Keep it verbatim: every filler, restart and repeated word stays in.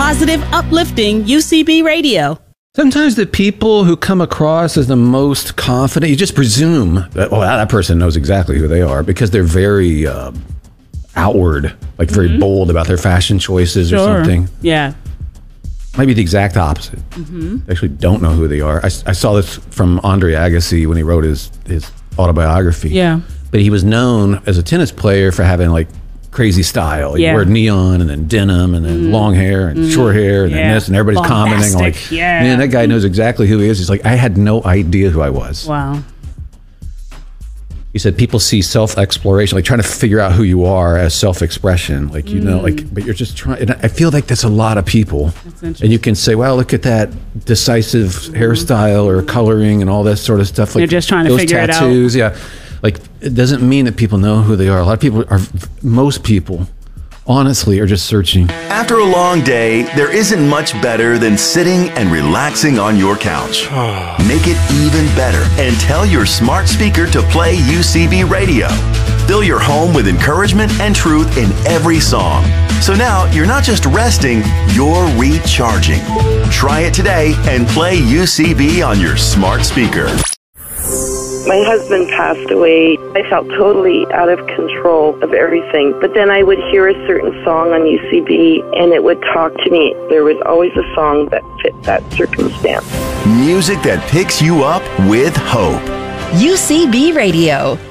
positive, uplifting U C B radio. Sometimes the people who come across as the most confident, you just presume that, oh, that person knows exactly who they are because they're very uh, outward, like very mm-hmm. bold about their fashion choices sure. or something. Yeah. Might be the exact opposite. Mm-hmm. They actually don't know who they are. I, I saw this from Andre Agassi when he wrote his, his autobiography. Yeah. But he was known as a tennis player for having like crazy style. He yeah. wore neon and then denim and then mm. long hair and mm. short hair and yeah. then this, and everybody's Bombastic. commenting like, yeah. man, that guy knows exactly who he is. He's like, I had no idea who I was. Wow. He said people see self-exploration, like trying to figure out who you are as self-expression. Like, you mm. know, like, but you're just trying, and I feel like that's a lot of people. And you can say, well, look at that decisive mm. hairstyle or coloring and all that sort of stuff. Like you're just trying to those figure tattoos, it out. Yeah. Like, it doesn't mean that people know who they are. A lot of people are, most people, honestly, are just searching. After a long day, there isn't much better than sitting and relaxing on your couch. Make it even better and tell your smart speaker to play U C B radio. Fill your home with encouragement and truth in every song. So now you're not just resting, you're recharging. Try it today and play U C B on your smart speaker. My husband passed away. I felt totally out of control of everything. But then I would hear a certain song on U C B, and it would talk to me. There was always a song that fit that circumstance. Music that picks you up with hope. U C B Radio.